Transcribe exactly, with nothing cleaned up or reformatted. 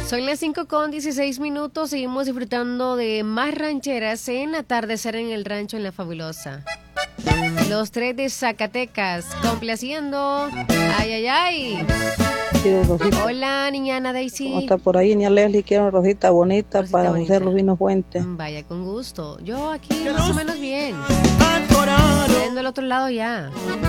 Son las cinco con dieciséis minutos, seguimos disfrutando de más rancheras en Atardecer en el Rancho en La Fabulosa. Los tres de Zacatecas, complaciendo. Ay, ay, ay. Quiero rosita. Hola, niña Ana Daisy. ¿Cómo está por ahí, niña Leslie? Quiero una rosita bonita Rosita para bonita. José Rubino Fuentes. Vaya, con gusto. Yo aquí más o menos bien. Atoraron. Yendo al otro lado ya.